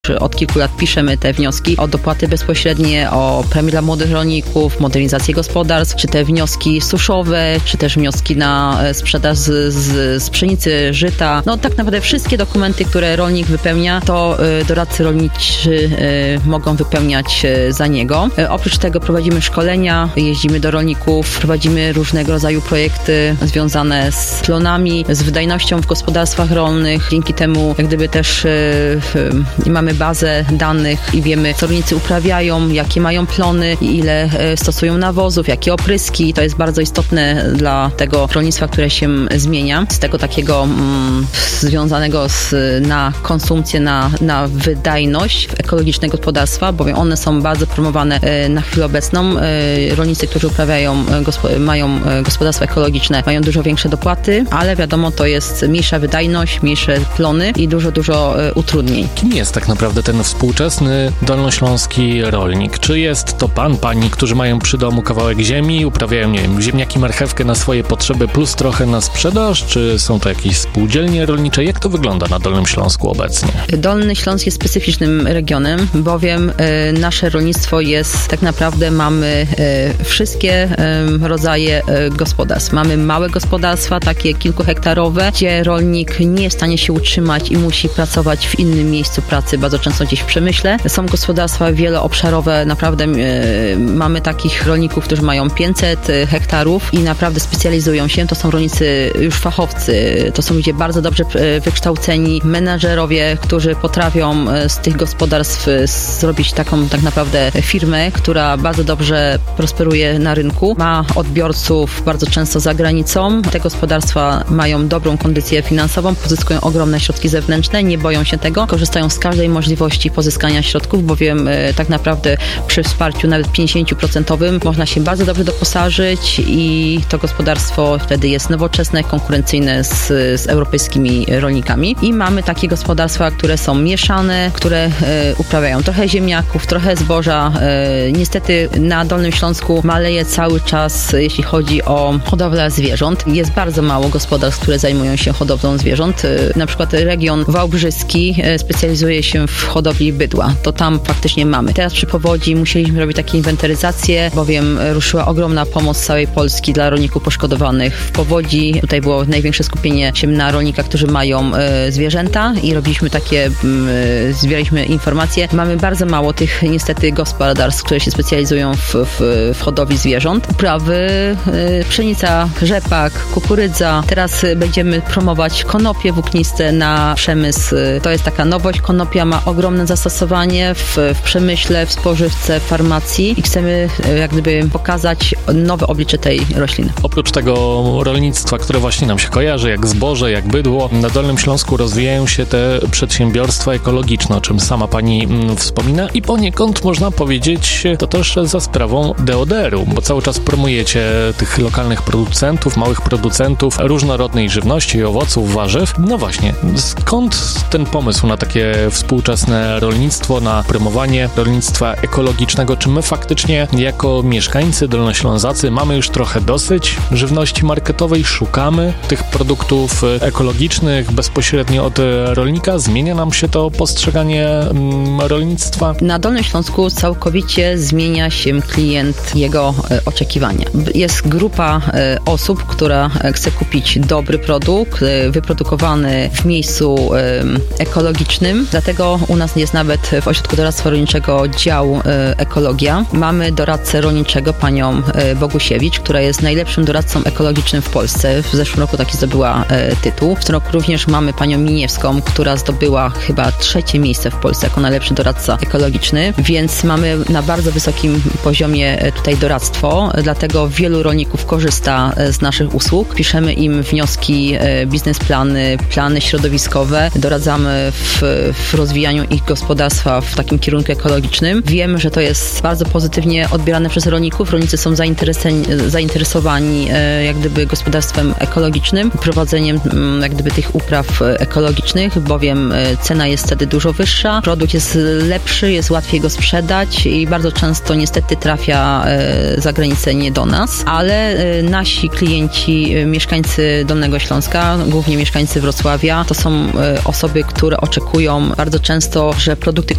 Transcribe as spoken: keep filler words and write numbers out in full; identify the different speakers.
Speaker 1: Od kilku lat piszemy te wnioski o dopłaty bezpośrednie, o premie dla młodych rolników, modernizację gospodarstw, czy te wnioski suszowe, czy też wnioski na sprzedaż z, z, z pszenicy, żyta. No tak naprawdę wszystkie dokumenty, które rolnik wypełnia, to doradcy rolniczy mogą wypełniać za niego. Oprócz tego prowadzimy szkolenia, jeździmy do rolników, prowadzimy różnego rodzaju projekty związane z plonami, z wydajnością w gospodarstwach rolnych. Dzięki temu jak gdyby też mamy bazę danych i wiemy, co rolnicy uprawiają, jakie mają plony, ile stosują nawozów, jakie opryski. To jest bardzo istotne dla tego rolnictwa, które się zmienia. Z tego takiego mm, związanego z, na konsumpcję, na, na wydajność ekologiczne gospodarstwa, bowiem one są bardzo promowane na chwilę obecną. Rolnicy, którzy uprawiają, gospo, mają gospodarstwa ekologiczne, mają dużo większe dopłaty, ale wiadomo, to jest mniejsza wydajność, mniejsze plony i dużo, dużo utrudnień.
Speaker 2: Kim jest tak naprawdę ten współczesny dolnośląski rolnik? Czy jest to pan, pani, którzy mają przy domu kawałek ziemi, uprawiają, nie wiem, ziemniaki, marchewkę na swoje potrzeby plus trochę na sprzedaż? Czy są to jakieś spółdzielnie rolnicze? Jak to wygląda na Dolnym Śląsku obecnie? Dolny
Speaker 1: Śląsk jest specyficznym regionem, bowiem y, nasze rolnictwo jest, tak naprawdę mamy y, wszystkie y, rodzaje y, gospodarstw. Mamy małe gospodarstwa, takie kilkuhektarowe, gdzie rolnik nie jest w stanie się utrzymać i musi pracować w innym miejscu pracy, bardzo często gdzieś w przemyśle. Są gospodarstwa wieloobszarowe, naprawdę yy, mamy takich rolników, którzy mają pięćset hektarów i naprawdę specjalizują się. To są rolnicy już fachowcy, to są ludzie bardzo dobrze wykształceni, menadżerowie, którzy potrafią z tych gospodarstw zrobić taką tak naprawdę firmę, która bardzo dobrze prosperuje na rynku, ma odbiorców bardzo często za granicą. Te gospodarstwa mają dobrą kondycję finansową, pozyskują ogromne środki zewnętrzne, nie boją się tego, korzystają z każdej możliwości pozyskania środków, bowiem e, tak naprawdę przy wsparciu nawet pięćdziesiąt procent można się bardzo dobrze doposażyć i to gospodarstwo wtedy jest nowoczesne, konkurencyjne z, z europejskimi rolnikami. I mamy takie gospodarstwa, które są mieszane, które e, uprawiają trochę ziemniaków, trochę zboża. E, niestety na Dolnym Śląsku maleje cały czas, jeśli chodzi o hodowlę zwierząt. Jest bardzo mało gospodarstw, które zajmują się hodowlą zwierząt. E, na przykład region wałbrzyski e, specjalizuje się w hodowli bydła. To tam faktycznie mamy. Teraz przy powodzi musieliśmy robić takie inwentaryzacje, bowiem ruszyła ogromna pomoc z całej Polski dla rolników poszkodowanych w powodzi. Tutaj było największe skupienie się na rolnikach, którzy mają e, zwierzęta i robiliśmy takie, e, zbieraliśmy informacje. Mamy bardzo mało tych niestety gospodarstw, które się specjalizują w, w, w hodowli zwierząt. Uprawy, e, pszenica, rzepak, kukurydza. Teraz będziemy promować konopie włókniste na przemysł. To jest taka nowość. Konopia ma ogromne zastosowanie w, w przemyśle, w spożywce, w farmacji i chcemy jak gdyby pokazać nowe oblicze tej rośliny.
Speaker 2: Oprócz tego rolnictwa, które właśnie nam się kojarzy, jak zboże, jak bydło, na Dolnym Śląsku rozwijają się te przedsiębiorstwa ekologiczne, o czym sama pani mm, wspomina i poniekąd można powiedzieć to też za sprawą D O D R-u, bo cały czas promujecie tych lokalnych producentów, małych producentów różnorodnej żywności, owoców, warzyw. No właśnie, skąd ten pomysł na takie współczesne rolnictwo, na promowanie rolnictwa ekologicznego? Czy my faktycznie jako mieszkańcy dolnoślązacy mamy już trochę dosyć żywności marketowej, szukamy tych produktów ekologicznych bezpośrednio od rolnika? Zmienia nam się to postrzeganie mm, rolnictwa?
Speaker 1: Na Dolnym Śląsku całkowicie zmienia się klient, jego e, oczekiwania. Jest grupa e, osób, która chce kupić dobry produkt, e, wyprodukowany w miejscu e, ekologicznym. Dlatego u nas jest nawet w Ośrodku Doradztwa Rolniczego dział e, ekologia. Mamy doradcę rolniczego, panią e, Bogusiewicz, która jest najlepszym doradcą ekologicznym w Polsce. W zeszłym roku taki zdobyła e, tytuł. W tym roku również mamy panią Miniewską, która zdobyła chyba trzecie miejsce w Polsce jako najlepszy doradca ekologiczny, więc mamy na bardzo wysokim poziomie e, tutaj doradztwo, dlatego wielu rolników korzysta e, z naszych usług. Piszemy im wnioski, e, biznesplany, plany środowiskowe, doradzamy w, w rozwijaniu ich gospodarstwa w takim kierunku ekologicznym. Wiemy, że to jest bardzo pozytywnie odbierane przez rolników. Rolnicy są zainteresowani e, jak gdyby gospodarstwem ekologicznym, prowadzeniem m, jak gdyby tych upraw ekologicznych, bowiem e, cena jest wtedy dużo wyższa, produkt jest lepszy, jest łatwiej go sprzedać i bardzo często niestety trafia e, za granicę nie do nas, ale e, nasi klienci, e, mieszkańcy Dolnego Śląska, głównie mieszkańcy Wrocławia, to są e, osoby, które oczekują bardzo często często, że produkty,